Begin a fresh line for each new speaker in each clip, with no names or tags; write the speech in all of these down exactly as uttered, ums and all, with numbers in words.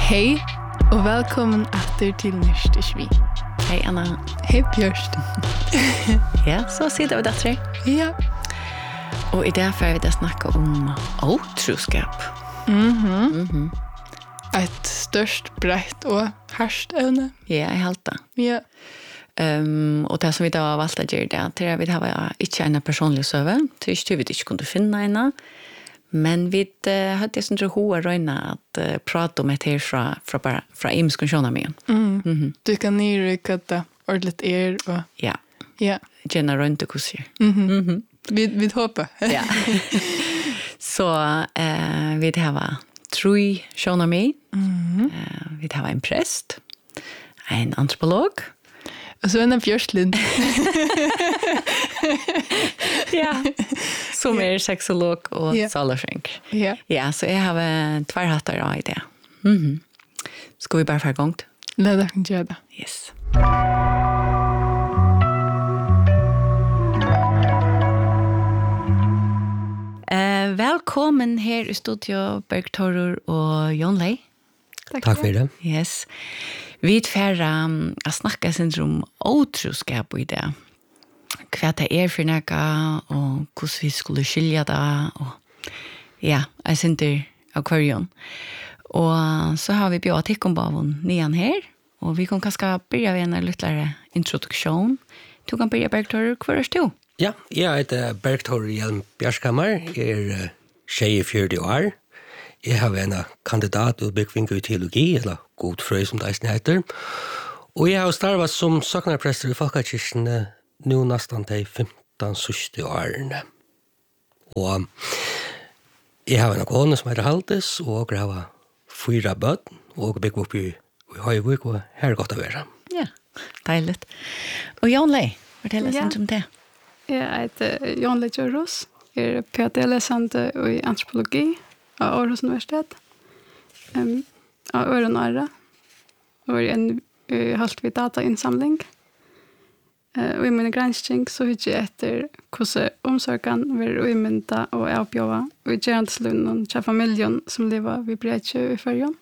Hej och välkommen åter till Nystishvi.
Hej Anna.
Hej Björst.
Ja, så sitter vi där tre.
Ja.
Och i det får vi där snacka om otroskap.
Mhm.
Mhm.
Ett störst, brett och harskt ämne.
Ja, jag halta.
Ja.
Um, och det som vi då har valt att göra det, det är att vi har inte en personlig söve, till vi inte kunde finna en. Men vi uh, hade sån tror hoa röjna att uh, prata om ett här från från bara från imskonshona med.
Mm.
Mhm.
Du kan nyrycka det ordentligt er och
Ja.
ja.
Gärna runt och kusier.
Mhm.
Mhm.
Vi vi hoppas.
Ja. Så eh vi har tre shona med.
Mhm.
Eh vi har en präst, en antropolog.
Och så en Björslund.
Ja. Som är sexolog och
Ja.
salarskänk.
Ja.
Ja, så jag har två hattar i det. Mhm. Ska vi bara få igång?
Låt oss göra det.
Yes. Eh välkommen här i studio Bergtorur och John Ley.
Tack,
Tack för det.
Yes. Vi färra um, att snacka syndrom otroskap i det. Vad det är för några och hur vi skulle skilja det och ja, jag synder av kvarjon. Och så har vi bjudit till kombavon nian här och vi kan kanske börja med en liten introduktion. Du kan börja Bergtorur, kvar är du?
Ja, jag heter Bergtorur Hjelm Bjärskammar, jag är tjejfjörde år. Jeg har en kandidatutbygging i teologi, eller god frøy som det heter. Og jeg har starvet som soknarprester i Folkekirken nå nesten de femten siste årene. Og jeg har en kone som heter Haldes, og jeg har fyra bøtt, og bygger opp i, i Høyvik, og her er godt å være.
Ja, deiligt. Och Jan Ley, fortell oss
Ja.
om det.
Jag heter Jan Leitjörros, är PhD-läsande i antropologi av Aarhus universitet. Um, av Ören och Arra. Och är en uh, halt vid datainsamling. Uh, och i min granskning så hittar jag efter hur omsorgen vill umynta och avbjöva och i Gerandslund till familjen som lever vid Bredtjö i Färjön.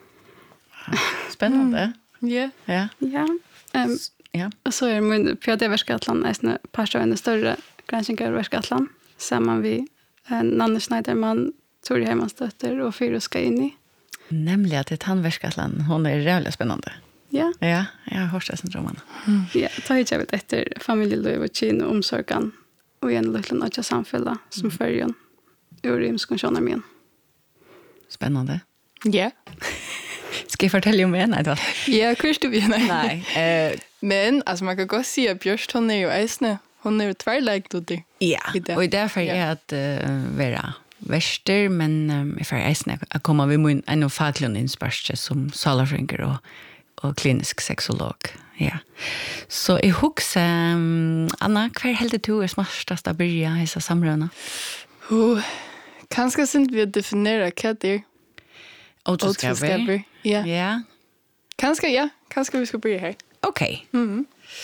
Spännande.
Ja.
Ja.
Ja. Um,
Ja.
Och så är min PhD-verskatlan nästan par av en större granskningar-verskatlan. Samman vi en Anne Schneiderman, Tori Heimansdotter och Fyra ska in i.
Nämligen att det är tandvärskatlan. Hon är jävligt spännande.
Ja,
Ja, jag har hört det syndromen.
ja. Ta hit jag vet efter familjeliv och kin och omsorgan. Och en liten nödja samfälla som följer ur imskonsioner med.
Spännande.
Ja.
Ska jag fortälja om en? Nej, det var...
Ja, kvist du igen.
Nej. Eh,
Men alltså man kan gott säga att Björst hon är ju äsne. Hon är ju tvärlagt då det.
ja,
I det.
och därför
Ja.
är att uh, vara värster, men um, jag får ägna att komma vid min en facklig inspärste som salarfringer och, och klinisk sexolog. Ja. Så i huxa, um, Anna, hver heldig du är smartast att börja hessa samröna?
Oh, kanske synd vi definiera vad det är.
Otroskaper.
Otroskaper. Ja.
Ja.
Kanske ja. Kanske vi ska börja här.
Okej.
Mhm.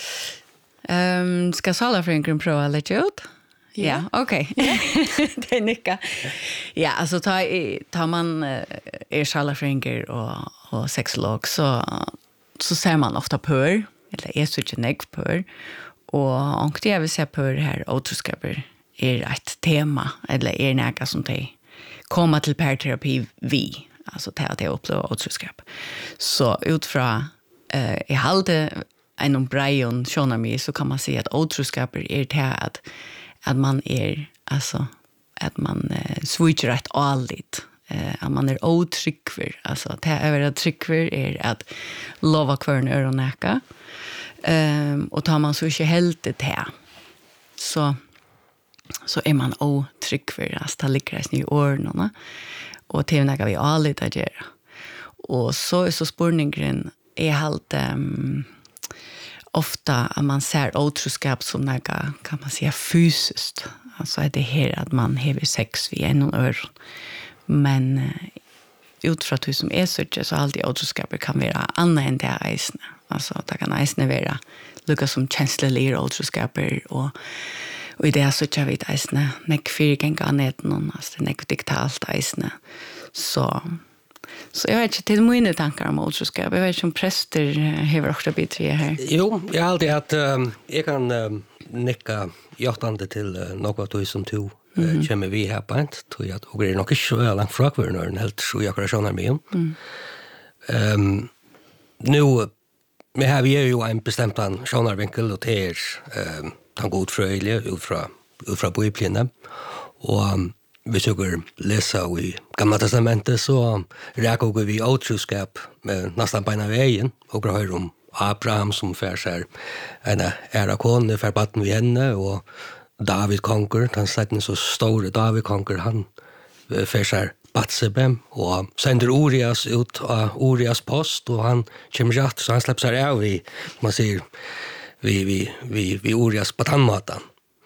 Um, ska salarfrinkern prova lite ut? Ja, okej. Det är nicka. Ja, alltså tar tar man uh, är salarfrinker och och sexolog så så ser man ofta pör eller är så genetisk pör och och det jag vill säga pör här otroskaper är ett tema eller är något som det komma till parterapi vi alltså det att jag upplever otroskap. Så utifrån eh i halde en Brian sjönar mig så kan man säga att otroskaper är det att att man är alltså att man eh, switchar rätt allt eh att man är otryckver alltså att det är att tryckver är att lova kvarn öron näka ehm och tar man så inte helt det här så så är man otryckver alltså det ligger i öronen och det är något vi allt att göra och så är så spårningen är halt um, ofta att man ser otroskap som något kan man säga fysiskt. Alltså är det här att man har sex vid en och öron. Men uh, utifrån det som är så så alltid otroskap kan vara annat än det här eisne. Alltså det kan eisne vara lukka som känsliga otroskap och och i det så jag vet eisne nek fyrgänga annat någon alltså nek digitalt eisne. Så Så jag vet inte till mina tankar om otroskap. Jag vet inte om präster har också bitre här.
Jo, jag har alltid att um, jag kan um, nicka hjärtande till uh, något som du mm. uh, kommer vi här på en. Tror jag att och det är nog inte så långt från när den helt så jag kan köra med om. Mm. Um, nu men här vi är ju en bestämd sjönarvinkel och det är um, tan god fröjliga ut från ut från Bibeln och um, vi söker läsa i Gamla testamentet så räkar vi otroskap med nästan på en vägen och hör om Abraham som för sig en ära kone för batten vi henne och David konkur, han sätter så stora David konkur han för sig Batsebe och sender Urias ut av Urias post och han kommer rätt så han släpper sig av i man ser vi vi vi vi Urias på tandmatan.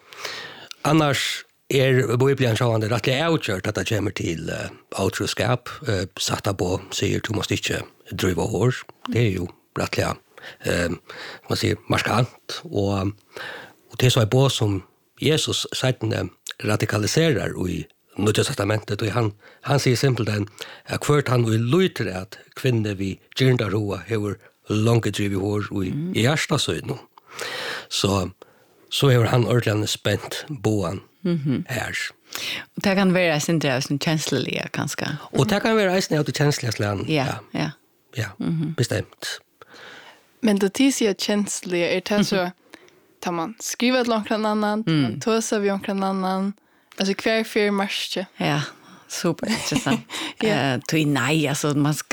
Annars är Bibeln sjående rättligt avgjort att det kommer till uh, otroskap uh, satta på säger du måste inte driva hår. Det är ju rättligt uh, man säger markant och, och det är så är på som Jesus sedan radikaliserar i Nya testamentet och han han säger simpelt den att kvart han vill lyta att kvinnor vi gärna roa har långt driva hår i mm. i första syn. Så så är han ordentligt spänt boan. Mhm. Här.
Och det kan vara sin drös en känsliga kanske.
Och det kan vara en av känsliga slan.
Ja, ja.
Ja, mm-hmm. bestämt.
Men då tills jag känsliga är det så tar man skriva ett långt annan, mm. man tar vi omkring annan. Alltså kvar för marsche.
Ja, super intressant. Ja. Eh, tog nej alltså man ska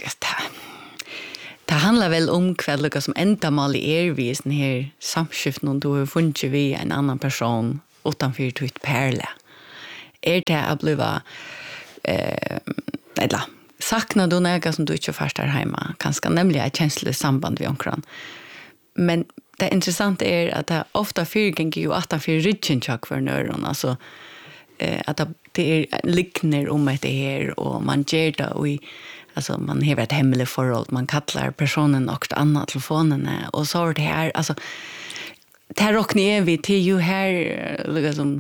det handlar väl om kvällar som ända mal i er vi den här samskiften då har funnit vi en annan person utanför ditt pärle. Är det att bliva eh eller saknar du något som du inte förstår hemma? Kanske nämligen ett känsligt samband vid omkring. Men det intressanta är att det ofta fyrgänger ju att för ryggen chock för nöron alltså eh att det är liknar om det här och man ger det och i alltså man har ett hemligt förhåll man kallar personen och annat telefonen och så är det här alltså det här rockar ni vi till ju här liksom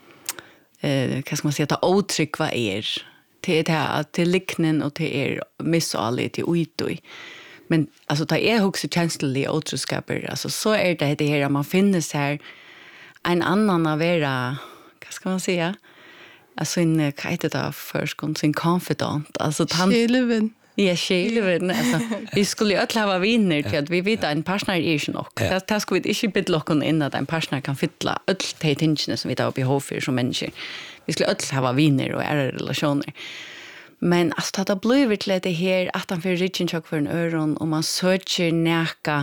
eh vad ska man säga att otrygg vad är till det här till liknen och till er missaligt till uitoi men alltså det är också känsliga otroskaper alltså så är det det här man finner så här en annan av era vad ska man säga alltså en vad heter det förskon sin confidant alltså han
Själven.
Ja, själven. Alltså, vi skulle ju alla ha vinner till att vi vet att en partner är ju nog. Det, det ska vi inte byta locken in att en partner kan fylla alla de tingene som vi har behov för som människor. Vi skulle alla ha vinner och ära relationer. Men alltså, det har blivit till det här att han får ryggen tjock för en öron och man söker näka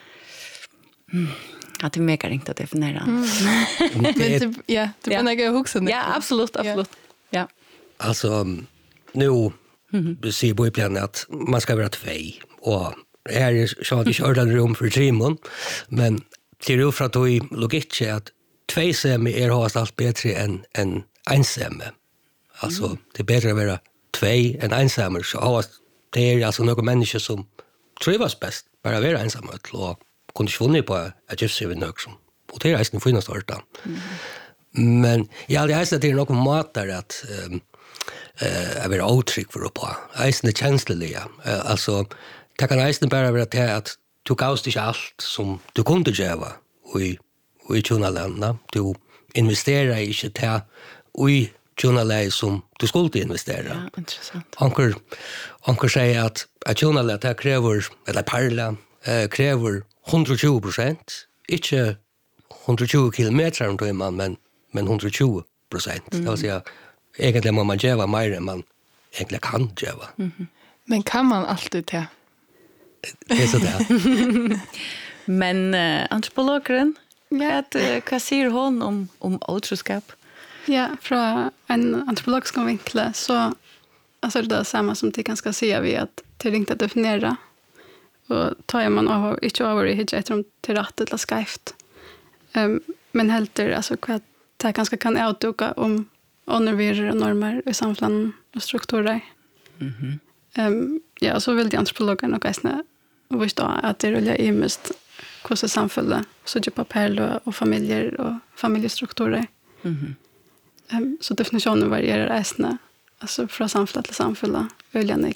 mm. att det är mega ringt att definiera. Mm.
Men det, ja, det är näga också.
Ja, absolut, absolut. Ja. Ja.
Alltså, nu mm-hmm. säger Bibeln att man ska vara tvej. Och här är så att vi kör den rum för trimon. Men till och för att då i logik är att tvejsämme är hast allt bättre än, än ensämme. Alltså, mm. det är bättre att vara tvej än ensamma. Så det är alltså några människor som trivas bäst bara att vara ensamma och kunde inte funnit på att gifta sig vid nöksum. Och det är en fina starta. Mm. Men jag hade hälsat till någon matar att um, uh, vara otrygg för att på. Eisen är känsliga. Uh, alltså, det kan eisen bara vara till att du gavst inte allt som du kunde göra i, i tjonaländerna. Du investerar inte till i tjonalä som du skulle investera.
Ja, intressant.
Anker, anker säger att att tjonalä det kräver, eller parla, uh, kräver hundratjugo procent. Inte hundratjugo kilometer om timmen, men, men hundratjugo procent. Mm. Det vill säga, egentligen må man geva mer än man egentligen kan geva.
Mm. Men kan man alltid det?
Det är så där.
Men uh, antropologen,
ja.
att, uh, vad säger hon om, om otroskap?
Ja, från en antropologisk vinkel så alltså det är samma som det ganska säga vi att det är inte att definiera. Och tar man av inte över i hit om till rätt eller skevt. Um, men helt är alltså vad det ganska kan outduka om undervirre normer i samhällen och strukturer. Mhm. Um, ja, så vill de antropologer nog äsna visst då att det är ju mest hur samhället så djupa pärlor och familjer och familjestrukturer. Mhm. Um, så definitionen varierar äsna alltså från samhälle till samhälle. Öljanik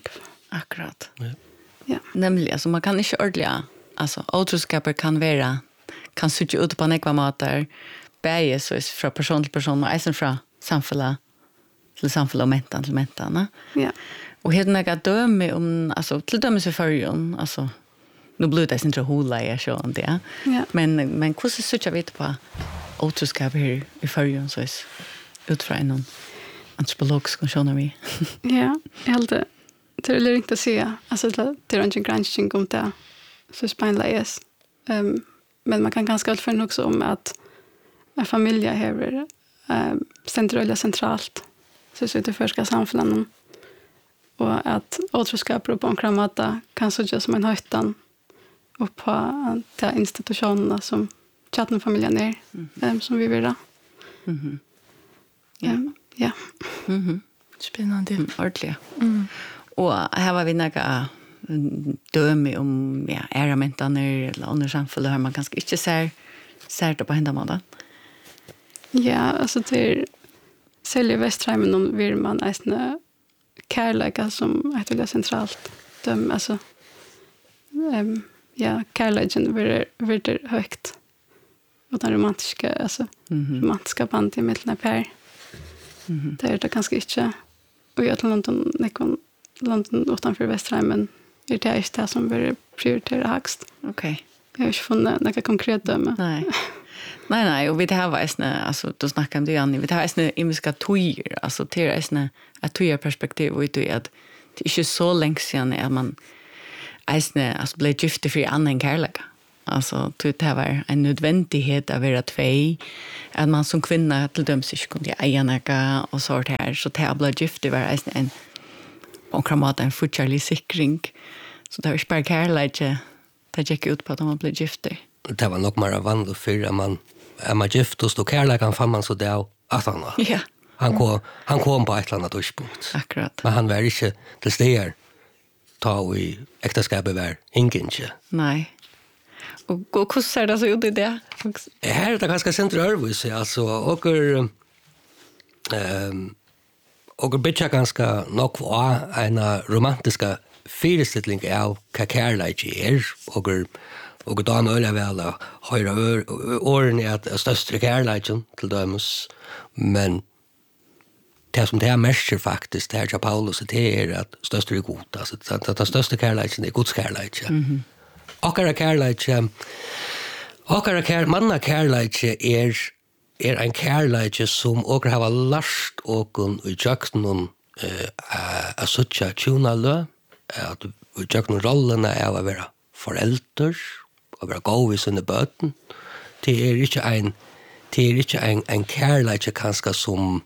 Akkurat.
Ja.
Ja.
Nämligen, alltså man kan inte ordentligt, alltså otroskaper kan vara, kan sitta ut på nekva matar, bäge så från person till person, och även från samfälla till samfälla och mentan till mentan.
Ja.
Och helt några döme om, alltså till dömes i förrjun, alltså, nu blir det inte hula jag så om det.
Ja.
Men, men hur sitter vi på otroskaper här i förrjun så är utifrån någon antropologisk funktioner vi?
Ja, jag hade det är inte att säga. Alltså det är inte en granskning om det. Så spänläges. Um, men man kan ganska allt för också om att en familj här um, centrala centralt. Så så det förska samhällen. Och att otroskap på en kramata kan så just som en höjtan och på de institutionerna som chatten-familjen är mm. um, som vi vill ha.
Mhm. Ja.
Um, ja.
Mhm.
Spännande.
Mm, ordentligt.
Mm.
Och här var vi några döme om ja, äramentarna eller andra samfällen här man kanske inte ser, ser det på hända månaden.
Ja, alltså det är sälja Västheimen om vill man ästna kärleka som är väldigt centralt. De, alltså, um, ja, kärleken blir, blir högt. Och den romantiska, alltså,
Mhm.
romantiska band i mitten av per.
Mhm.
Det är det ganska inte. Och jag till London, nekon, London utanför Västheimen är det inte det som blir prioriterat högst.
Okej.
Jag har inte funnit några konkreta döme.
Nej. Nej, nej, och vi det här var esne, alltså, då snackar om det igen, vi det här esne imiska tojer, alltså, det är esne ett tojerperspektiv, och det är att det är inte så länge sedan att man esne, alltså, blev gifte för annan kärleka. Alltså, det här var en nödvändighet att vara två, att man som kvinna till döms inte kunde äga något och så här, så det här blev gifte var esne en, och kramat en fortsatt sikring, så det var inte bara kärleka, det gick ut på att man blev gifte.
Det var nog mer vanligt för att man är man gift och stå kärleken fann man så där att han var.
Ja.
Han kom, han kom på ett eller annat tidspunkt.
Akkurat.
Men han var inte till steder ta i äktenskapet var ingenting.
Nej. Och och hur ser det så ut i det?
Här är det ganska centralt, alltså och ehm och bitcha ganska nog var en romantiska föreställning av kärlek är och och då när jag väl höra orden är att största kärleken till dömes, men det som det är mest faktiskt det här Paulus det är att största är god, alltså att den största kärleken är Guds kärlek. Mhm. Och kärlek och kär manna kärlek är är en kärlek som och har last och i jakten eh att söka tjunalö att i jakten rollerna är att vara föräldrar och vara gå i sina böten. Det är inte en det är inte en en kärlek kanske som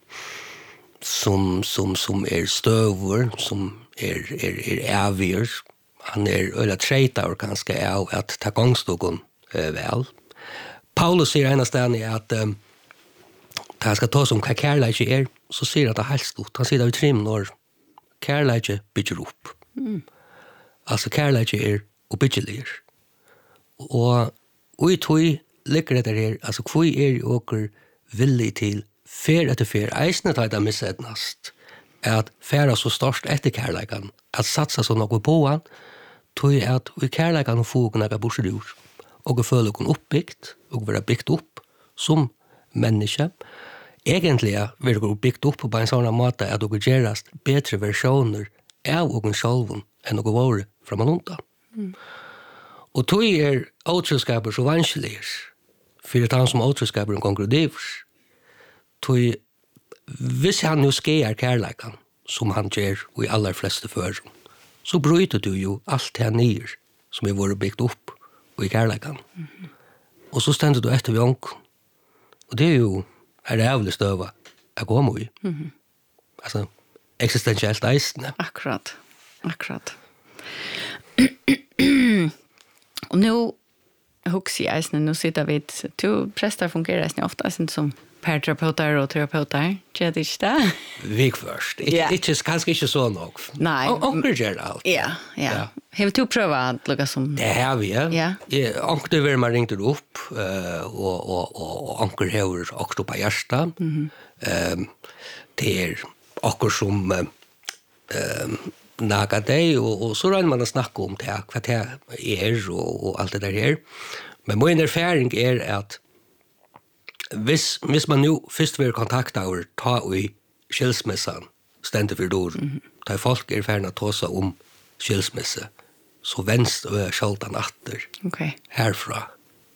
som som som är stövor som är är är avgör. Han är eller traitor kanske är att ta gångstogon eh, väl. Paulus säger ena stället att um, han ska ta som vad kärlek är, så säger att det helt stort. Han säger det i trim när kärlek bygger upp. Mm. Alltså kärlek är uppbyggelig. Och och i tog ligger det här, alltså hvor er åker villig til fer etter fer, eisne tar det missednast, at færa så størst etter kærleikan, at satsa så noe på han, tog at vi kærleikan og fogen er borsedjord, og vi føler oss oppbyggt, og vi er byggt opp som menneske. Egentlig er vi byggt opp på en sånn måte at vi gjerast bedre versjoner av oss selv enn noe våre fra man undan. Mm. Og tog er åtroskaper så vanskelig, for at han som åtroskaper konkludivs, tog hvis han jo skjer kærleikan, som han gjør i aller fleste fører, så bryter du jo alt det nye som er vært byggt opp i kærleikan. Mm-hmm. Og så stender du etter vi ånken. Og det er jo er rævlig støva jeg går med i. Mm-hmm. Altså, eksistentielt eisende.
Akkurat. Akkurat. Og nå husker jeg eisende, nå sitter vi, to prester fungerer eisende ofte eisende som perterapeuter og terapeuter, ikke det ikke det?
Vik først. Ik yeah. Ikke, kanskje ikke så nok.
Nei.
Onker gjør alt.
Ja, ja. Har du prøvd å lukke som...
Det har vi, ja.
Ja.
Onker vil man ringte opp, uh, og, og, og, og onker har også på hjertet. Mm -hmm. um, det er akkur som uh, um, naga dig, og, og så regner man å snakke om det, hva det er, og, og alt det der her. Men min erfaring er at hvis, hvis man nu først vil kontakta og ta i skilsmissan, stendet for dår, mm -hmm. da folk er ferdig å ta seg om skilsmisse, så venst og er skjoldan atter
okay.
herfra.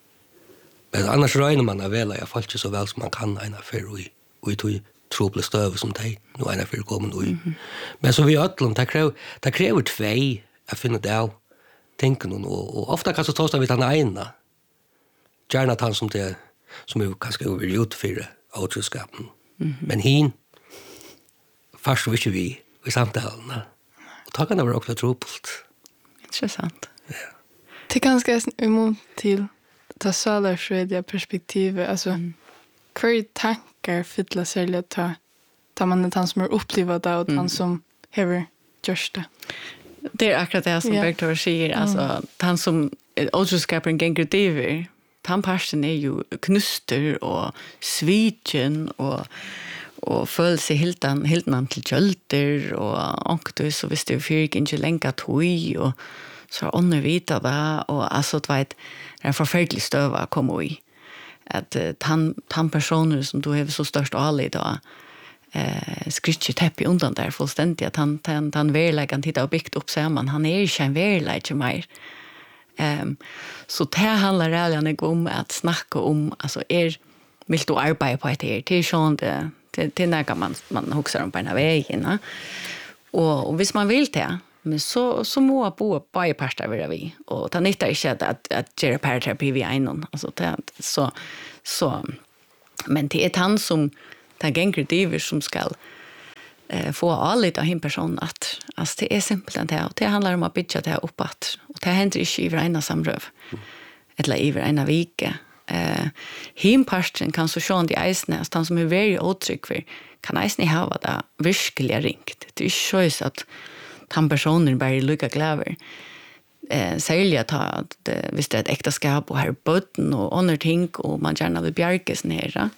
Men annars regner man å vela, jeg falt ikke så vel som man kan ena for i, og i tog troble støv som de, nå ena for kommen ui. Mm -hmm. Men så vi ødlom, det krever, det krever tvei å finne det av tinken, og, og ofta kan så tås vi den ena, gjerne at han som det, som er kanskje over utfyrir avtrykskapen. Mm -hmm. Men hin, først var ikke vi i samtalene. Og da kan det være også trobult.
Interessant.
Ja.
Det er ganske imot til ta salarsrediga perspektivet. Altså, mm. hver tankar fylla særlig at ta, ta man er han som har opplivet det, og mm. han som hever gjørst det.
Det er akkurat det som yeah. Bergtor sier. Mm. Altså, han som avtrykskapen ganger diver, han parten er jo knuster og svitjen og og føler seg helt an til kjølter og anktus, og hvis det er fyrt ikke lenka tog, og så har ånder vita det, og altså, det var et, en forferdelig støv å komme i. At uh, tan, tan personer som du har så størst allig da, eh, skrytter tepp i undan der fullstendig, at han, han, han verleg han tittar og byggt opp sammen, han er ikke en verleg ikke mer. Um, så det handler reallig om at snakke om, altså, er, vil du arbeide på et her, til sånn det, til, til når man, man husker om på en av veien. Ja? Og, og hvis man vil det, men så, så må jeg bo bare parter være vi. Og det nytter ikke at, at, at gjøre paraterapi vi einon. Altså, det, så, så, men det er han som, det er gengre diver som skal eh, få allit av hin person at altså, det er simpelt det, og det handler om å bygge det oppat. Og det hender ikke i ena samrøv, eller i ena vike. Eh, himparten kan så sjån de eisne, at han som er veldig åtrykk kan eisne hava det virkelig ringt. Det er ikke så at han personen bare lykka glæver. Eh, særlig at det, hvis det er et ekteskap og her bøtten og andre ting, og man gjerne vil bjerkes nere,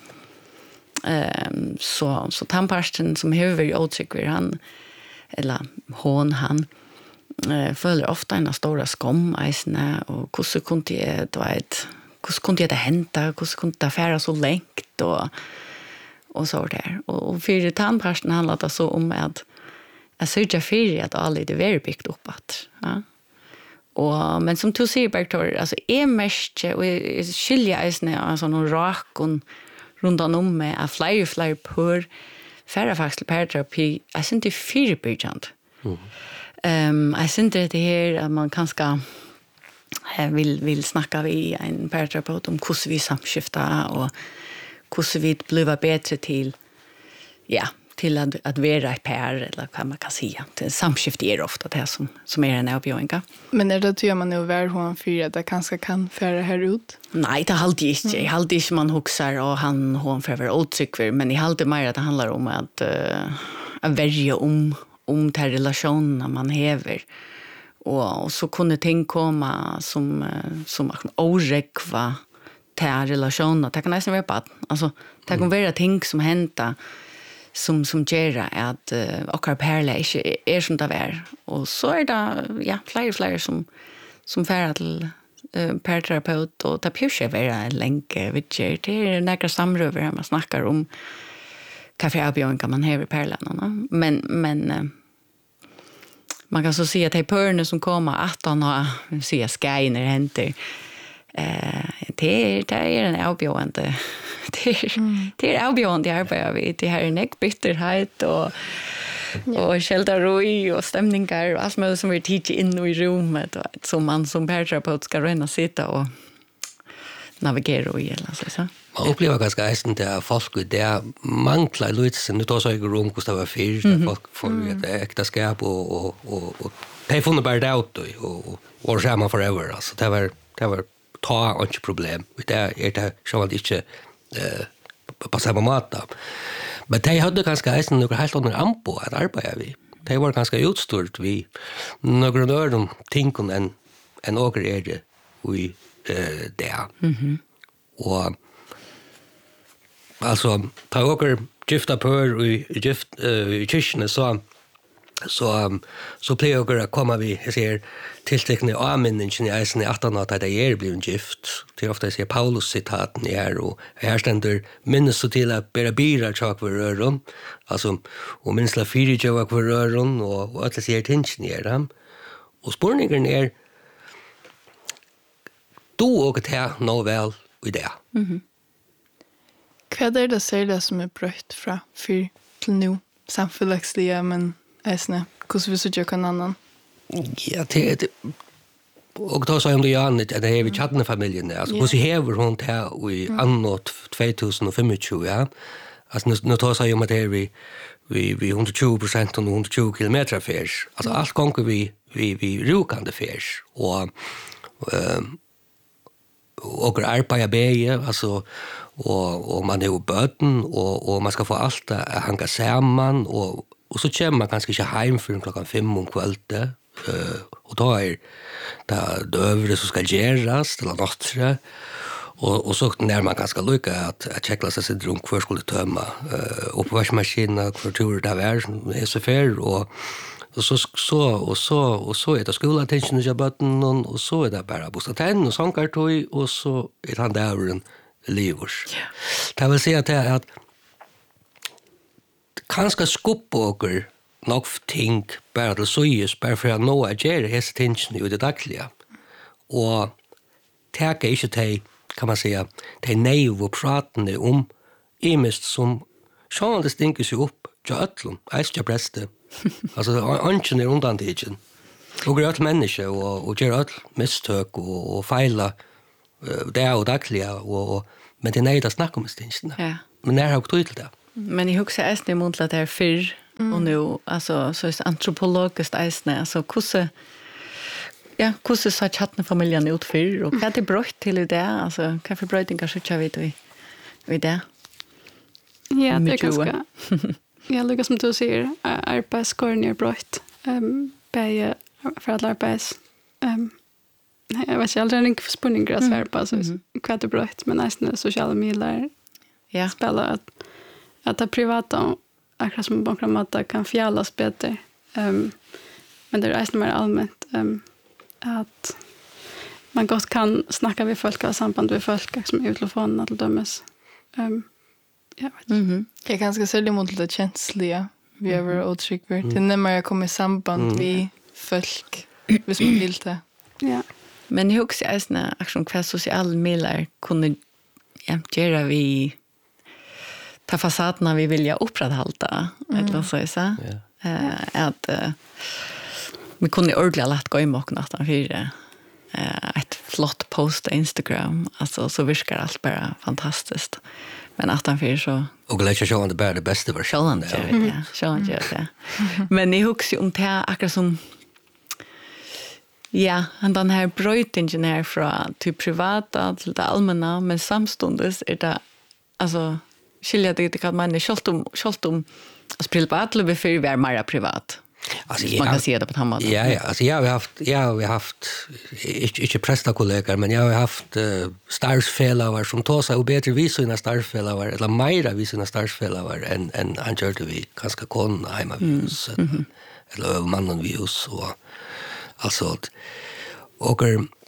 eh, så, så tannparsten som har veldig åtrykk han, eller hon han, eh, føler ofte en stora skom eisne, og hvordan kunne det, det var et hvordan kunne det hente, hvordan kunne det fære så lengt, og, og så der. Og, og for tannparsten handler det så om at jeg sørger for at alle det er bygd opp. At, ja. Og, men som du sier, Bergtor, altså, jeg mest, og jeg skiljer eisene av sånne raken rundt om med at flere og flere pør færre faktisk til paraterapi, jeg synes det er firebyggende. Mm. Um, jeg synes det her at man kanskje Jeg vil, vil snakke vi en paraterapeut om hvordan vi samskifter og hvordan vi blir bedre til, ja, til at, at være et par, eller hva man kan si. Samskift er ofte det som, som er en avbjøring.
Men er det tror man jo være hon for at det kanskje kan føre her ut?
Nei, det er alltid ikke. Jeg alltid ikke man husker, og han hon for å være åtrykker, men jeg alltid mer at det handler om at, uh, at verge om, om de relasjonene man hever. Og, og så kunne ting komme som, som årekva til relasjoner. Det kan nesten være på. Altså, det kan være ting som henter som, som gjør at uh, akkurat perle ikke er som det er. Og så er det ja, flere og flere som, som fører til uh, paraterapeut, og det bør ikke være lenge. Det er noen samrøver her man snakker om hva for avbjørninger man har i perlene. Men, men uh, man kan så si at de pørene som kommer at han har sier skæner henter, eh, det, er, det er en avbjørende det er, mm. det er avbjørende arbeid vi. Det her er nek bitterhet og, ja. og kjeldaroi og stemninger og alt mulig som er tidlig inn i rommet og, som man som paraterapeut skal røyne sitte og navigere i. Eller så, så.
Man upplever ganska eisen det folk det manglar lite nu då så jag rum kostar var fyr mm -hmm. folk får mm. ett äktenskap och och och och de får bara det ut och och samma forever alltså det var det var ta och inte problem det är det så att inte eh på samma mata men de hade ganska eisen några helt andra ampo att arbeta vi de var ganska utstort vi några nördom tinken en en åker är det vi eh där mhm och alltså ta åker gifta pör i gift i kyrkene så Så um, så plejer jag att komma vi jag ser tilltäckande avminningen i eisen i attan att det är blivit gift. Till ofta jag ser Paulus citaten i här och här ständer minnes så till att bära bilar tjock för röron. Alltså och minns la fyra tjock för röron och och att säger tingen i det. Och spårningen är då och det nå väl i det.
Mhm. Vad är det särskilt som är brött från för till nu samfällagsliga men äsne hur vi så gör kan annan?
Ja, det och då sa jag om det Jan att det är vi chatten familjen alltså hur ser hur hon här i annat tjugohundrafemtio ja. Alltså nu nu tar sig om att det är vi vi vi hundratjugo procent och hundratjugo kilometer färs. Alltså allt gånger vi vi vi rukande färs och ehm och arbeta bäge alltså och och man är ju böten och och man ska få allt att hänga samman och och så kommer man kanske inte hem för klockan fem om kvällen eh och då är det dövre som ska göras eller något och och så när man ganska lycka att att checka sig sin drunk för skulle tömma eh och på vaskmaskinen för tur där var är så fair och och så så och så och så är det skola attention i button och så är det bara bostaden och sankartoj och så är han där en livs. Det vill säga att att kanske skuppa och nog ting bara det så just bara för att nå att göra häst attention i det dagliga. Och täcka inte till kan man säga det nej och pratande om imest som sjön det stinker sig upp jättlom äst jag bäste alltså anchen är undantagen och gör ett människa och och gör ett misstag och och fejla det är dagliga och men det nej det snackar om stinsten.
Ja.
Men när har du det?
Men jag huxar äsne mot att det är fyr och nu alltså så är antropologiskt äsne alltså kusse ja kusse så chatten familjen ut fyr och vad det brott till det alltså kaffe brödingar så kör vi då i det.
Ja, det är ganska. Jag lyckas som du säger arbetskorn är brott. Ehm på för att arbets ehm jag vet inte aldrig en spänning gräs här på så kvart och brott men nästan sociala medier.
Ja.
Spela att att det privata akkurat som bankramata kan fjällas bättre. Ehm men det är nästan mer allmänt ehm att man gott kan snacka med folk och samband med folk som är telefonen till dömes. Ehm ja.
Mhm. Jag kanske sälja mot lite känsliga. Vi är väl otrygga. Det när man kommer i samband med folk. Hvis man vill det.
Ja.
Men jag också är såna aktion kvar sociala medier kunde ja göra vi ta fasaderna vi vill jag upprätthålla eller så så. Eh att vi kunde ordla lätt gå i mock nästan för eh ett flott post på Instagram alltså så viskar allt bara fantastiskt. Men åttanfyra så
och lägga sig on the better bästa version
där. Ja, så ja. Men ni hooks ju om det akkurat som ja, han den här brötingen här från till privata till det allmänna men samstundes är det alltså skilja det kan man är skalt om skalt om spela på att leva för vara mer privat. Alltså man kan se det på samma sätt.
Ja, ja, alltså jag har haft jag har haft inte inte presta kollegor men jag har haft uh, starsfellower som tar sig och bättre vis sina starsfellower eller mera vis sina starsfellower än än han gjorde vi ganska kon hemma vid oss mm. eller mannen vid oss och alltså och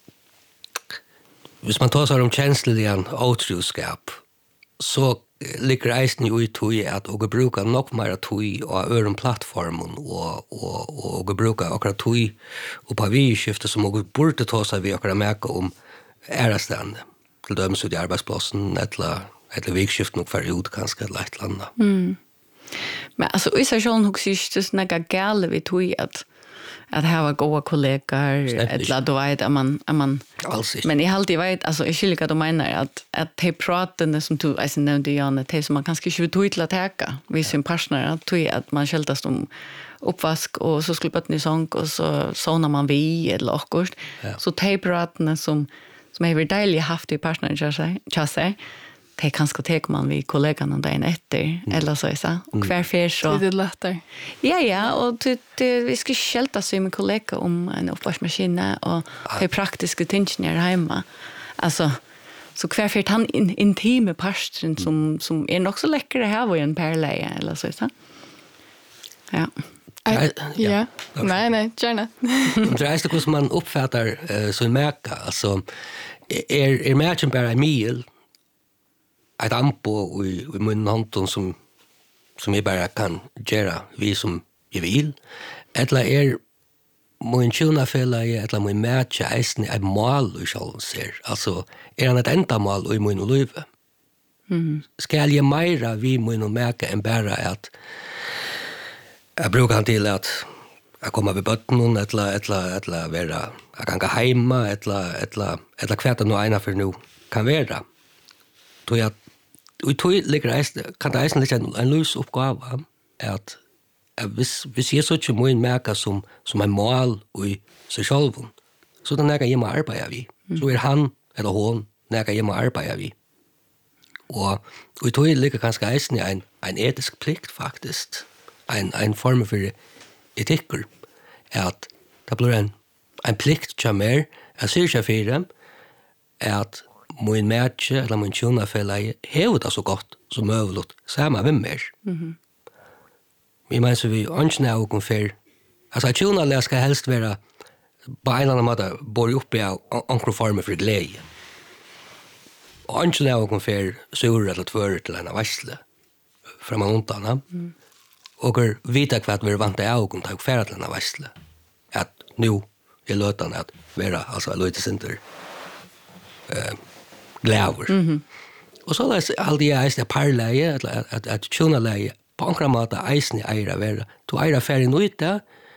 hvis man tar sig om känsliga otroskap så ligger eisen jo i tog at og bruka nok mer tog og øren plattformen og, og, og bruka akkurat tog og på vidskiftet som og burde ta seg vi akkurat meka om ærestene til dømes ut i arbeidsplassen eller, eller vidskiftet nok for ut kanskje eller et eller annet.
Mm. Men altså, i seg selv nok synes det sånn at gale vi tog at att ha var goda kollegor eller då vet att man att man men i alltid vet alltså jag skulle att menar att att de pratarna som du alltså nämnde Janne det som man kanske inte vill till att täcka vi som partner att att man skältas om uppvask och så skulle på sång och så såna man vi eller akkurat så de pratarna som som är väldigt haft i partner så så så det kanske tar man vi kollegorna dagen efter mm. eller så så och kvar för så
det är lättare.
Ja ja och det, det vi ska skälta sig med kollegor om en uppvaskmaskin och det praktiska tingen hemma. Alltså så kvar för han in, intime pasten som som är också läckare här var en perleje eller så så. Ja.
Ai-
Ja.
Ja. Nej, nej, gärna.
Det är just hur man uppfattar uh, sin mäka. Alltså, är, är mäken bara en mil, ett ampo i, i min hand som, som jag bara kan göra vi som jag vill, eller är min tjunafälla eller min mäka eisen ett mål i själv ser. Alltså, är han ett enda mål i min liv?
Mm.
Skal jag mera vi min mäka än bara att jag brukar han till att jag kommer vid bötten eller, eller, eller vara, jag kan gå hemma eller, eller, eller kväta något ena för nu kan vara. Då jag, och då ligger kan det eisen ligga en, en lös uppgave att hvis, hvis jag så inte må märka som, som en mål i sig själv, så det är när jag må arbeta vi. Så är han eller hon när jag må arbeta vi. Og, og i tog ligger kanskje eisen i en, en etisk plikt faktisk, en, en form for etikker, at det blir en, en plikt til mer, jeg sier ikke for at min mætje eller min tjonafelle hever det så godt som mulig sammen med mer.
Mhm.
Vi mener så vi ønsker av og for, altså tjonafelle skal helst være på en eller annen måte bor oppe av andre former for glede. Og ikke det å for sur eller tvør til en varsle fra man undan. Mm. Og vite hva vi er vant til å ta færre til en varsle. At nå er løtene at være, altså løtesinter, uh, glæver. Mm -hmm. Og så er det alltid eisen parleie, at, at, at tjonaleie på andre måte eisen i eira være. Du eira færre nøyte,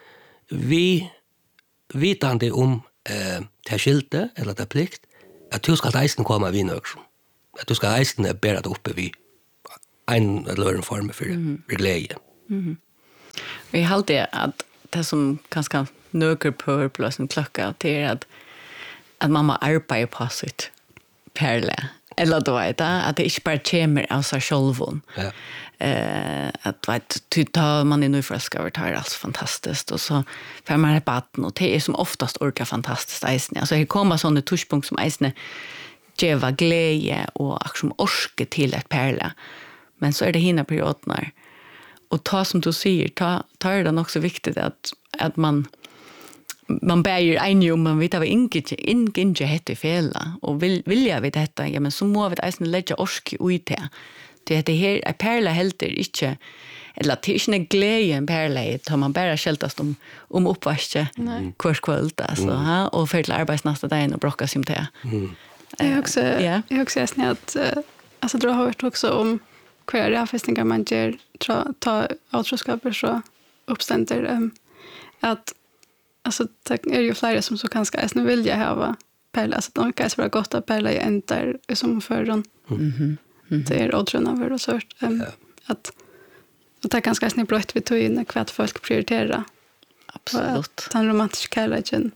vi vitande om uh, til skilte, eller til plikt, at du skal eisen komme av vinøksjon. At du skal eisen bære det oppe vid en eller annen form for mm -hmm. glede.
Mm -hmm. Vi har alltid at det som kanskje nøker på plötsligt klocka till er att att mamma arbetar på sitt perle. Eller då är det att det inte bara kommer av sig själv.
Ja.
Eh, att vet, du tar man in i friska över tar alltså fantastiskt. Och så får man rabatten och det är som oftast orkar fantastiskt eisne. Alltså det kommer sådana touchpunkt som eisne geva glädje och aktion orske till ett perle. Men så är det hina perioder. Och ta som du säger, ta, ta är det också viktigt att, att man man bäger en om man vet att vi inte inte heter fel och vill vilja vi detta ja men så må vi eisen lägga orsk ut det det det här är perla helter inte eller tisne glädjen perla tar man bara skältast om om uppvaske kvart kvällt alltså mm. ha och för till arbets nästa dag och brocka sim te.
Mm.
Jag också
ja.
Jag också är snä att alltså då har hört också om kvar rafestningar man ger ta ta outroskaper så uppständer um, att alltså det är ju flera som så kanske är snö vilja ha perla så de kan vara gott att perla i enter som förron.
Mhm. Mm.
Det är otrona över och sort um, ja. att att det kanske är snö blött vi tog in kvart folk prioritera.
Absolut.
Den romantiska kärleken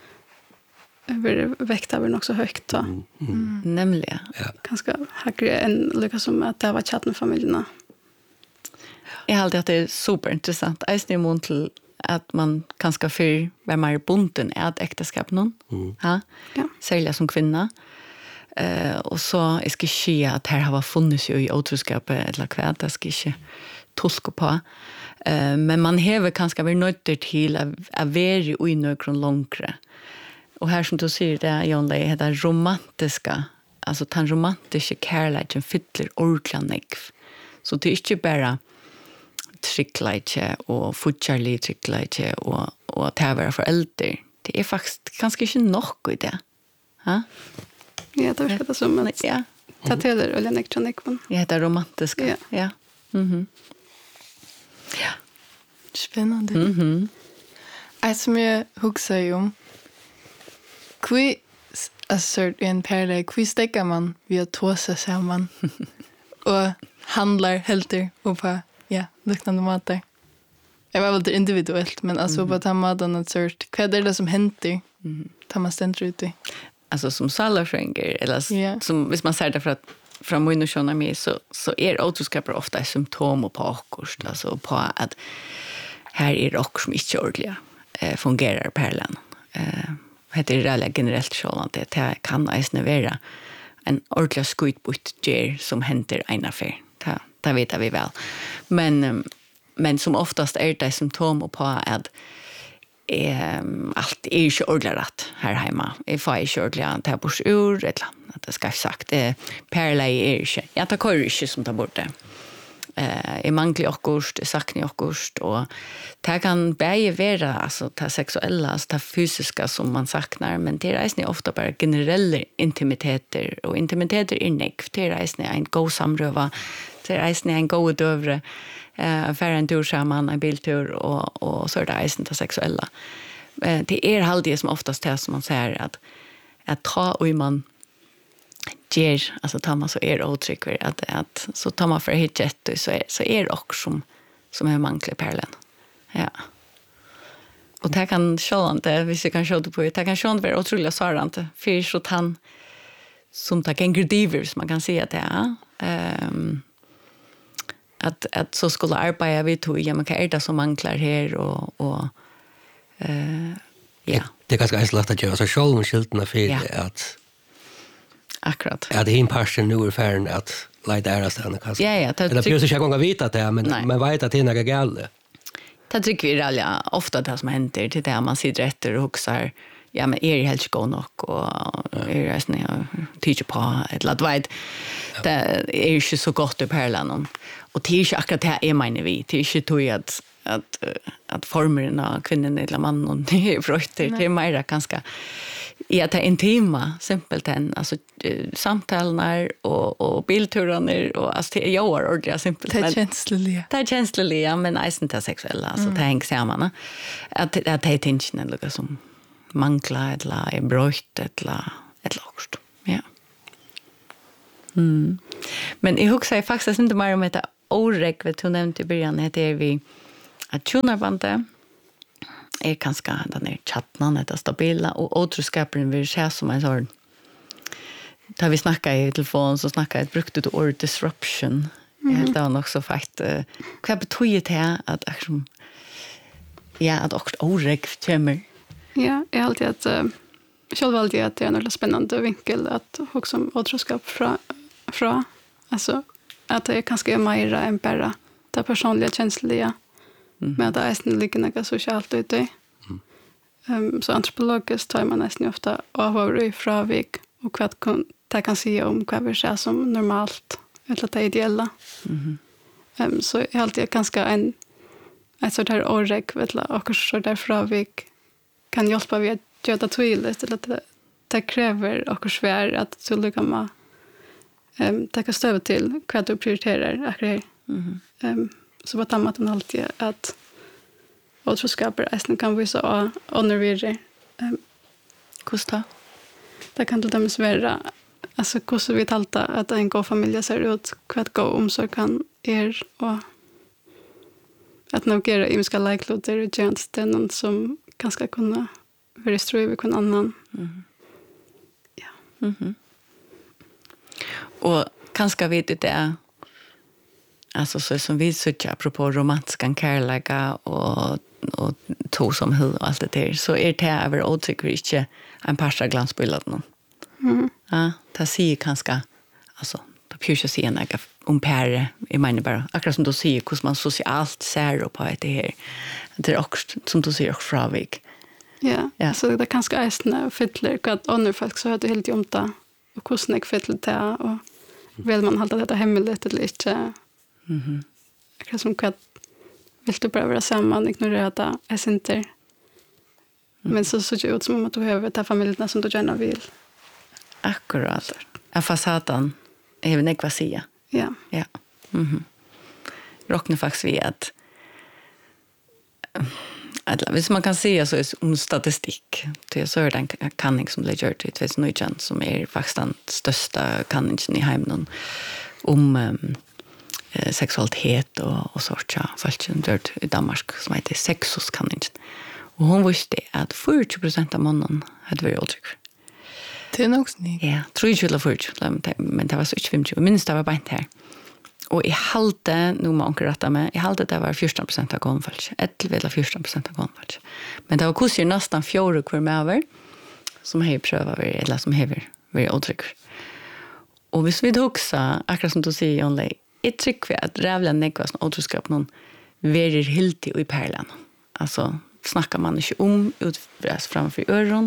över väkt över också högt då.
Mm. Mm.
Mm. Nämligen.
Ja.
Ganska högre än lyckas som att det var chatt med familjerna.
Jag har alltid att det är superintressant. Jag är emot till att man kanske för vara mer bunden är att äktenskap någon.
Mm.
Ja.
Ja.
Särskilt som kvinna. Eh och så är ska ske att här har funnits ju i otroskap eller kvärt det ska inte tolka på. Eh men man häver kanske väl nöjt till att att vara i någon långre. Och här som du säger det är John Lay det romantiska alltså den romantiska kärleken fyller ordentligt. Så det är inte bara tryggleite och futcharlig tryggleite och och att vara förälder. Det är faktiskt ganska inte nog i det. Ha?
Ja, det verkar det som att
ja.
ta till det eller elektronik men.
Ja, det är romantiska.
Ja.
Ja. Mhm. Ja.
Spännande.
Mhm.
Alltså jag huxar ju om Kui alltså en perle kui stäcker man via tåsa samman och handlar helter och på ja liknande matar. Jag var väl individuellt men alltså på ta maten att sort vad är det som händer? Mhm. Tar man ständer ut i.
Alltså som salafränger eller
yeah.
som hvis man säger det för att från min och sjona mig så så är otroskaper ofta ett symptom på akkurst alltså på att här är rock som inte ordliga eh, fungerar perlen. Eh heter det rälligt generellt så att det kan eisne vara en ordentlig skutbutt ger som händer en affär. Det, det vet vi väl. Men, men som oftast är det symptom på att eh, allt är inte ordentligt rätt här hemma. Jag får inte ordentligt ta bort ur, eller att det ska jag sagt. Det perleie är inte. Jag tar kör inte som tar bort det. Eh, jag manglar akkurst, jag saknar akkurst, och det kan bäge vara alltså, det sexuella, alltså, det fysiska som man saknar, men det är ofta bara generella intimiteter, och intimiteter är nekv. Det är en god samröva, det är en god dövre, eh, för en tur samman, en biltur, och, och så är det eisen det sexuella. Eh, det är alltid som oftast det som man säger, att, att ta och man ger, alltså tar man så är otrygg att, att så tar man för hitjet så är, så är det också som, som är manklig perlen. Ja. Och det kan sjålande, hvis vi kan sjå det på, det kan sjålande være otroligt svarande, för så han som tar gänger diver, som man kan säga att det är. Um, att, att så skulle arbeta vid tog, ja, man kan är det som manklar här, och, och uh, ja.
Det, det är ganska enklast att göra så själv om skilterna för
Ja.
att
Akkurat.
Ja, det är en person nu är färden att lejda ära stanna kanske.
Ja, ja. Det
Eller precis jag gånger vita det, men
Nej.
man vet att det är något galet.
Det tycker vi alla ofta det som händer till det man sitter efter och huxar, ja, men är det helt gå nog, och är det sån jag tycker på ett lat vet. Det är ju inte så gott i perlan, och det är inte akkurat det är menar vi. Det är inte tog att att att formen av kvinnan eller mannen det är frukter. Det är mer ganska i att det är intima, simpelt än, alltså eh, samtalen och, och bildturarna, och alltså det är jag ordentligt simpelt.
Det är
men-
känsliga.
Det är känsliga, men eisen det sexuella, alltså det hänger samman. Att, att det är tingene lukka som mangla, eller är brøyt, eller et lagst. Ja. Mm. Men jag huxar faktiskt inte mer om det orek, vet du nämnde i början, det är vi att tjonarbandet är ganska den är chattnan, det är stabila, och otroskapen vill se som en sån. Där vi snackar i telefon så snackar jag ett brukt ut ord disruption. Jag helt av också fakt. Uh, vad betyder det att liksom, ja, att också orek kommer?
Ja, jag har alltid att uh, själv alltid att det är en spännande vinkel att också om otroskap fra, fra alltså att det är ganska mer än bara det personliga känsliga, mm. men att det är ligger något socialt ute i. Um, så antropologiskt tar man nästan ofta avhör i fravik och vad kan, det kan säga om vad vi ser som normalt eller det ideella.
Mm.
Um, så är alltid ganska en ett sånt här orek och så där fravik kan hjälpa vid att göra det tydligt, eller att det, det kräver och svär att så lycka man um, ta stöd till vad du prioriterar akkurat. Mm. Um, så på tammat alltid att otroskaper eisen kan visa av honorvirre. Um,
Kosta?
det kan till dömes vara alltså hur vi talta att en god familj ser ut, vad god omsorg kan er, och att navigera i ska likloder och tjänsten som kan ska kunna vara ströv i kun annan.
Mm.
Ja.
Mhm. Och kanske vet det är alltså så som vi söker apropå romantiska kärleka och och to som hur och allt det där, så är det över otrygg inte en parsa glansbildat någon.
Mm.
Ja, det säger kanske alltså det pjusar sig en äga om pärre, jag menar bara akkurat som du säger hur man socialt ser på det här. Det är också som du säger också fravik.
Ja,
Ja.
så det kanske är såna fiddler att andra folk så har det helt jomta och hur snäck fiddler det är, och vill man hålla det hemligt eller inte.
Mhm.
Akkurat som att vill du bara vara samman, ignorera det, är inte. Men så ser det ut som om att du behöver ta familjerna som du gärna vill.
Akkurat. En fasaden är väl nekva säga.
Ja.
Ja. Mhm. Rocknar faktiskt vi att att hvis man kan säga så är om statistik. Det så är det en kanning som blir gjort i tjugohundranitton som är faktiskt den största kanningen i hemmen om um, sexualitet och och sånt ja, fallet gjort i Danmark som heter sexoskanningen. Och hon visste att fyrtio procent av männen hade varit otrygg.
Det är nog snyggt.
Ja, tror jag eller fyrtio, men det var så tjugofem. Minst det var bara inte här. Och i halte, nu må onkel rätta mig, i halte det var fjorton procent av konfalls. elva eller fjorton procent av konfalls. Men det var kurser nästan fjorton kvar med över som har prövat eller som har varit otrygg. Och hvis vi också, akkurat som du säger, Jonley, ett tryck för att rävla nekva som otroskap någon verir hilti i perlan. Alltså snackar man inte om utfräs framför öron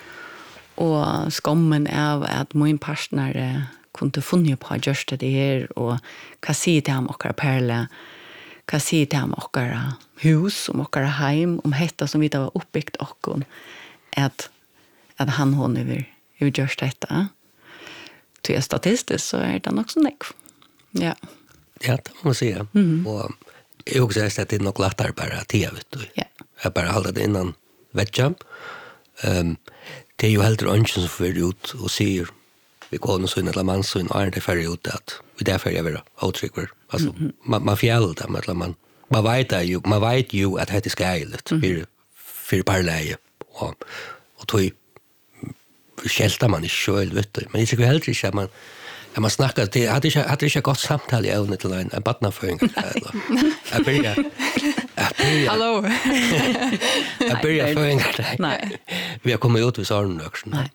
och skammen av att min partner kunde funna på just det här och kan se till ham och perla kan se till ham och hus och och hem om detta som vi då var uppbyggt och att att han hon över över just detta. Till statistiskt så är det också nek. Ja.
Ja, det må man säga. Mm. Och jag också säger att det är nog lättare bara T V.
Ja.
Jag bara håller det innan veckan. Um, det är ju helt önskan som får ut och säger vi går och så in eller man så in och är det för ut att vi därför är vi outrigger. Alltså mm-hmm. man man fjäll där med man man vet ju man vet ju att det är skärligt för för parläge och och tog skältar man inte själv vet du. Men det är ju helt inte man ja man snackar det hade inte hade inte gott samtal i ävnet till en barnaföring eller. Jag börjar
Hallå.
Jag börjar föring. Nej. Vi har kommit ut vid sån också.
Nej.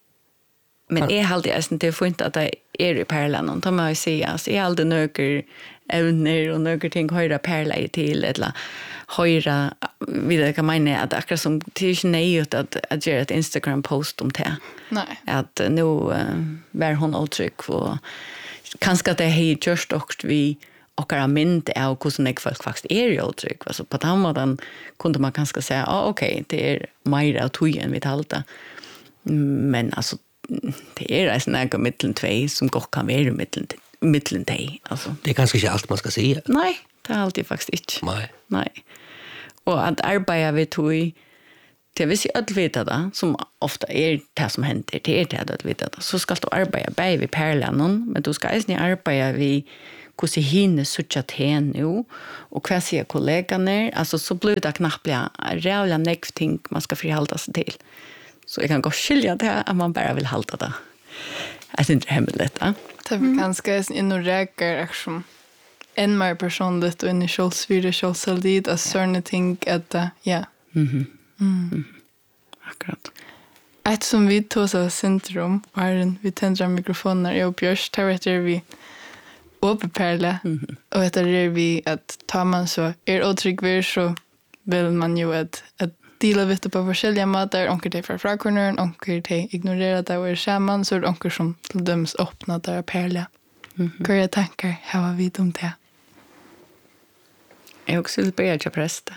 Men är halt det inte får inte att det är i perlan och tar man ju se alltså är alltid nöker evner och nöker ting höra perla i till eller höra vidare kan man att akkurat som det är inte nöjt att att göra ett Instagram post om det.
Nej.
Att nu var hon uttryck och kanske att det är just också vi och är mynd av hur det folk faktiskt är i uttryck. Alltså på den måten kunde man kanske säga ah, okej, okay, det är mer av tojen vi talade. Men alltså det är en snäga mittlen två som gott kan vara mittlen mittlen tre alltså
det är kanske inte allt man ska säga.
Nej, det är alltid faktiskt inte.
Nej.
Nej. Och att arbeta vid tog det vill säga att veta det som ofta är det som händer det är det att veta det så ska du arbeta bäj vid perlan men du ska inte arbeta vid hur sig hinner sucha te nu och vad säger kollegorna alltså så blir det knappt rävla nekting man ska förhålla sig till. Så jag kan gå skilja det att man bara vill hålla det. Jag syns inte hemligt. Ja?
Det är ganska in och räcker som en mer personligt och in i kjolsvire, kjolsaldid och sådana ting att, ja.
Mhm. Mm. Akkurat.
Ett som vi tog av centrum var en, vi tändrar mikrofoner i uppgörs, där vet vi åperperla mm-hmm. och vet är vi att tar man så är otrygg så vill man ju att, att dela vet på olika matar onkel det för frakornern onkel det ignorerar det och är samman så är det onkel som till döms öppna där perla. Mhm. Vilka tankar har vi om det?
Jag också vill börja till präst.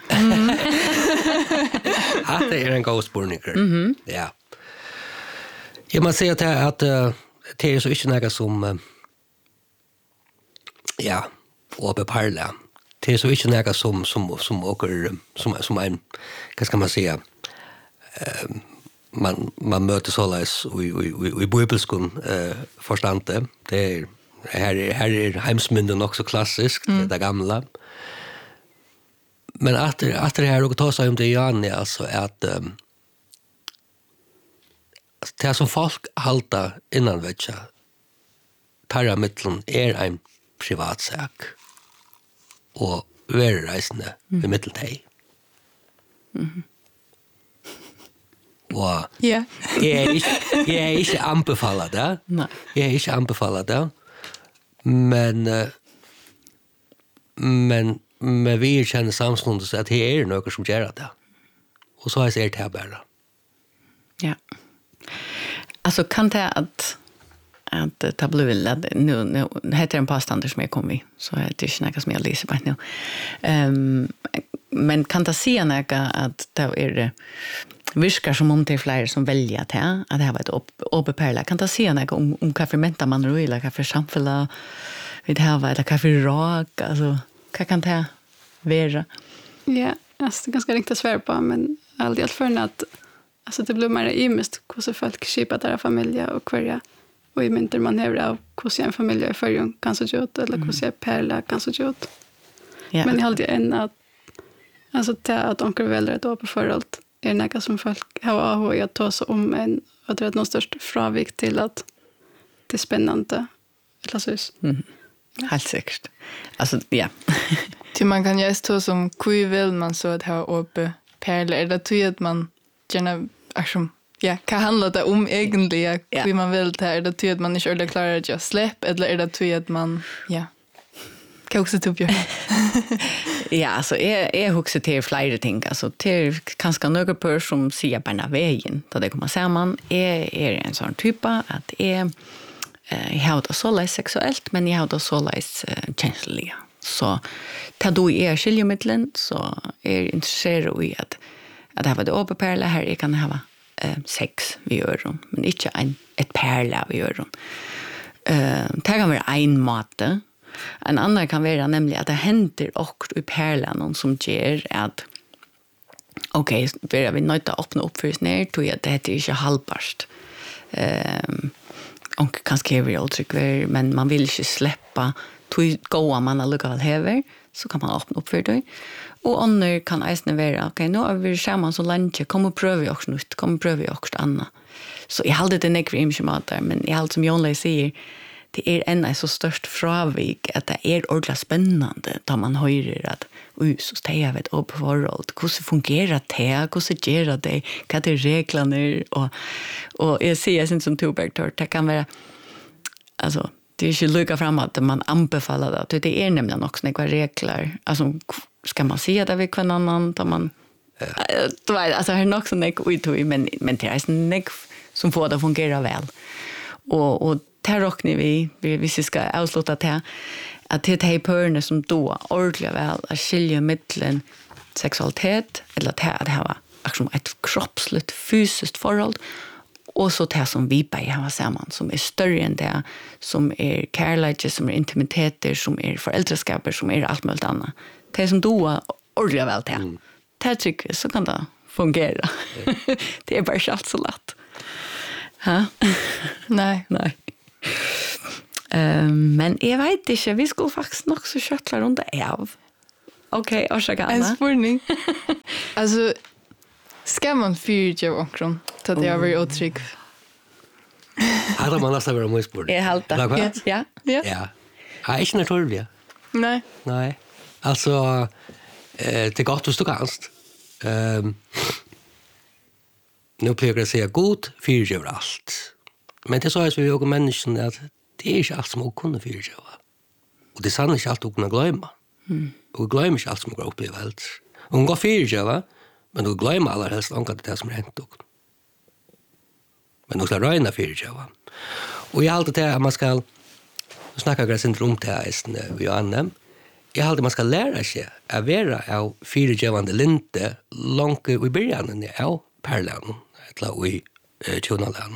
Ja, det är en god spurningar.
Mhm.
Ja. Jag måste säga att att uh, det är så inte något som uh, ja, och perla. Det är så inte något som som som åker som som en vad ska man säga eh man man möter så läs och i i bibelskon eh förstande det är här är här är hemsmynden också klassiskt mm. det gamla men att att det här och ta sig om det Janne alltså att um, det som folk halta innan vetja tarra mittlun är en privat sak og være reisende mm. i middelteg. Mm. Og
yeah.
jeg, er ikke, jeg er ikke anbefalet det.
Nei.
Jeg er ikke anbefalet det. Men, uh, men, men vi kjenner samståndet at det er noe som gjør det. Og så har jeg sett det bare.
Ja. Alltså kan det att att det blir väl nu nu heter en påstånd som jag kom i så är det inte något som jag läser på nu. Ehm men kan det se något att det är det viskar som om det är fler som väljer att det att det har varit uppe perla kan det se något om om vad förväntar man då eller vad för samfälla vid det här vad det kan för rak alltså vad kan det vara?
Ja, alltså det är ganska riktigt svär på men aldrig allt för att alltså det blir mer imest hur så folk skipar där familjer och kvarja och i mynter man häver av hur en familj är förrjun kan så gjort eller hur ser perla kan så gjort. Ja. Men jag hade en att alltså det att onkel väljer ett öppet förhåll är något som folk har av att ta sig om en och det är något störst fravik till att det är spännande. Eller så.
Mm. Helt säkert. Alltså ja.
Till man kan ju stå som hur vill man så att ha öppet perla är det till att man gärna alltså ja, kan handla det om egentligen hur ja. Man vill det är det till att man inte är klar att just släpp eller är det till att man ja Kan också typ göra.
Ja, alltså är är huxar till flera ting. Alltså till kanske några per som ser på den vägen då det kommer samman är är en sån typ att är eh jag har det så lätt sexuellt men jag har det så lätt känsliga. Så ta då är skiljemedlen så är intresserad i att att det var det uppe perla här jag kan ha eh sex vi gör dem men inte en ett perla vi gör dem. Eh det kan vara en matte. En annan kan vara nämligen att det händer också i perlan som ger att okej, okay, vi nöjt att öppna upp för oss ner tror jag att det är inte halvbart. Um, och kanske är vi uttryck men man vill inte släppa tog gå man allokal häver så kan man öppna upp för det. Och andra kan ägna vara okej, okay, nu är vi samman så länge kom och pröva också nytt, kom och pröva också annat. Så jag hade det nekvar image matar men jag allt som Jon säger det är en är så störst fravik att det är ordentligt spännande då man hör att oj så stäger vet upp förhåll hur fungerar det hur så gör det vad är reglerna och och jag ser sen som Tubertor det kan vara alltså det är inte lika framåt att man anbefaller det det är nämligen också några regler alltså ska man se det vid någon annan då man då är alltså här också något utoj men men det är något som får det att fungera väl och och där råknar vi, hvis vi ska avsluta det att det är pörne som då ordentligt väl att skilja mittlen sexualitet eller att det här var ett kroppsligt fysiskt förhåll och så det som vi bara har samman som är större än det som är kärlek, som är intimiteter, som är föräldraskaper, som är allt möjligt annat. Det som då ordentligt väl det. Mm. Det tycker jag så kan det fungera. Mm. Det är bara inte allt så lätt. Ha?
Nej.
Nej. Um, men jag vet inte, vi skulle faktiskt nog så köttla runt det av. Okej, okay, orsaka Anna.
En spurning. Alltså, ska man fyrtja omkron så att jag blir otrygg?
Hade man nästan varit med spurning?
Jag halta. Ja.
Ja.
Ja. Ja. Jag är inte naturlig.
Nej.
Nej. Alltså, eh, det är gott och ståkanst. Um, nu plejer jag att säga god fyrtja över allt. Men det sa jag för vi människan att det är inte allt som vi kunde fyrtjöva. Och det är sannolikt inte allt vi kunde glömma. Mm. Och vi glömmer inte allt som vi har upplevt helt. Och vi går fyrtjöva, men vi glömmer allra helst ångat det som är hänt. Men vi ska röjna fyrtjöva. Och jag har alltid det att man ska snacka gräs inte om det här vi annan. Jag har alltid man ska lära sig att vara av fyrtjövande linte långt i början av perlan eller i uh, tjonalan.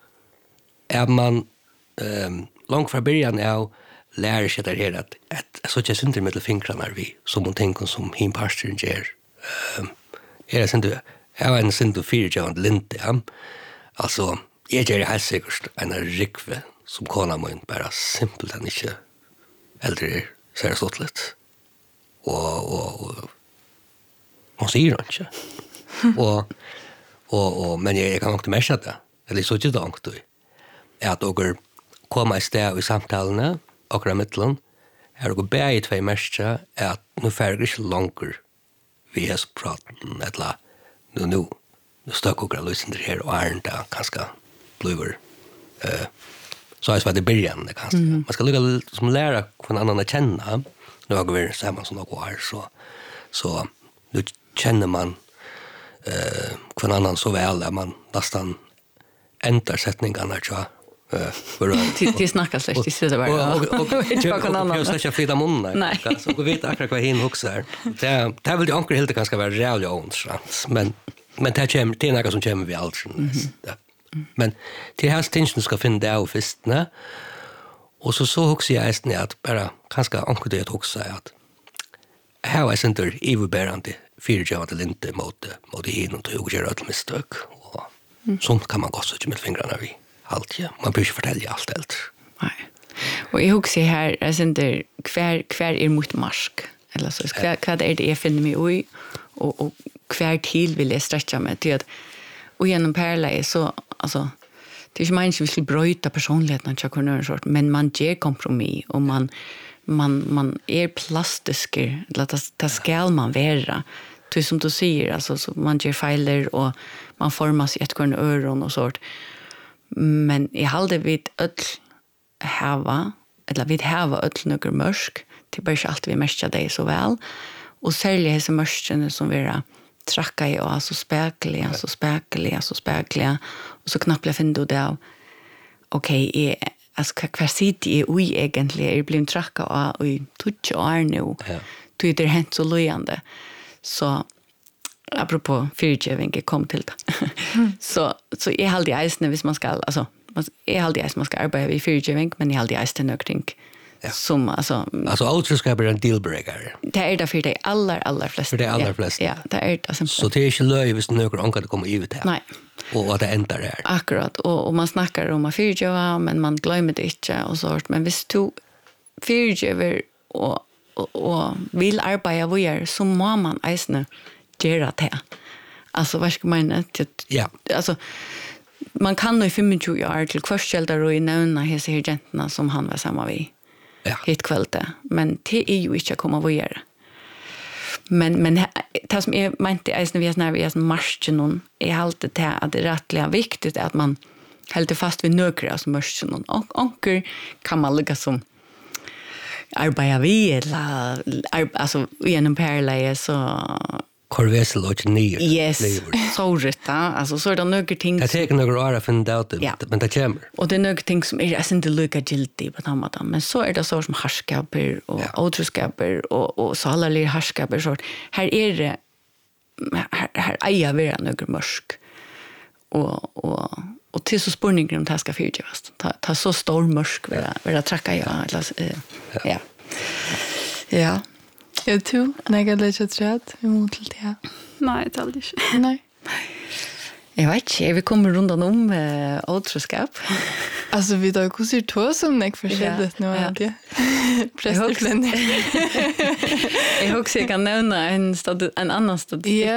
Är man um, långt från början av lär sig det här att, att så att jag synder med fingrarna vi som hon tänker som hinpastoren gör. Um, är det synder, jag har en synder fyrtjövande linte. Ja. Alltså, jag gör det helt säkert en rikve som kona må inte bara simpelt än inte äldre så är det stått lite. Och, och, och hon säger det inte. och, och, och, men jag, jag kan också märka det. Eller så är det långt då. Att dere kommer i sted i samtalene, akkurat mittelen, er dere bare i tvei mærke at nu færger ikke langer vi har praten, eller nu, nu, nu støkker dere løsende her, og er det kanskje bliver, uh, så er det det begynnende, kanskje. Mm. Man skal lukke som lære hva en annen kjenne, nu har vi sammen som noe er, så, så nu kjenner man uh, hva en annen så vel, at man nesten ändrar sättningarna, tror jag.
Det snackar släkt, det sitter bara.
Och jag ska inte flytta munnen.
Nej.
Och vi vet akkurat vad hin också är. Det här vill ju anker helt ganska vara real och ont. Men men det kommer det är något som kommer vi allt. Men det här stingen ska finna det av först, ne? Och så så också jag är att bara kanske anker det också att här är center överberande fyrtjövande linte mot mot hin och tog göra ett misstag. Mm. Sånt kan man gå så med fingrarna vi allt ja. Man behöver fortälja allt helt.
Nej. Och jag också här är sen där kvar kvar är mot marsk eller så kvar kvar är det jag finner mig i och och kvar till vill jag stretcha mig till att och genom perla är så alltså det är ju människor vill bryta personligheten och kunna sort men man ger kompromiss och man man man är plastisk eller att det ska man vara. Det som du säger alltså så man gör fejler och man formas i ett kvarn öron och sånt. Men jag hade vid öll hava eller vid hava öll några mörsk det blir ikke alltid vi märker det så väl. Och särskilt dessa mörkene som vi är tracka i och så späkliga, så späkliga, så späkliga. Och så knappt jag finner det av, okej, okay, alltså kvar sitter jag oj egentligen, är blivit tracka och i tutsch och är nu.
Ja.
Det är hänt så lojande. Så apropå fyrtjöving, jag kom till det. så, så jag hade eisne hvis man ska, alltså, jag hade eisne man ska arbeta vid fyrtjöving, men jag hade eisne nökring. Ja. Som, alltså,
alltså outroskap är en dealbreaker.
Det är det för de allra, allra flesta.
För de allra flesta.
Ja, det är det.
Så det är inte löj hvis någon annan kommer ut här.
Nej.
Och att det ändrar det här.
Akkurat. Och, och man snackar om att fyrtjöva, men man glömmer det inte och sånt. Men hvis du fyrtjöver och, och, och vill arbeta vidare så må man eisne göra det. Alltså, vad ska man mena?
Ja.
Alltså, man kan nog i tjugofem år till kvartskäldar och i nämna hese här genterna som han var samma vid.
Ja.
Hitt kvällte. Men det är ju inte att komma vidare. Men, men det som jag mente är när vi är när vi är marschen någon är alltid det att det är rättliga viktigt att man håller fast vid några som marschen någon. Och onker kan man ligga som arbeta vid eller alltså genom perleje så
Korvesel och nio.
Yes, så rätta. Alltså så är det några ting.
Jag tänker några år att finna ut det, men det kommer.
Och det är några ting som är inte lika giltigt på samma sätt. Men så är det så som harskaper och ja. Otroskaper och, och så alla lir harskaper. Så här är det, här, här äger vi några mörsk. Och, och, och till så spurningen om det här ska fyrtjövast. Ta, ta så stor mörsk vid att tracka. Ja. Ja. Ja. Ja.
Jag tror, när jag lägger träd emot till det.
Nej, det är aldrig inte.
Nej.
Jag vet inte, vi kommer runt om äh, åtroskap.
Alltså, vi har ju sett två som nek förskället nu. Ja. Ja. Prästerflänning.
Jag också kan nämna en, stad, en annan stad.
Ja.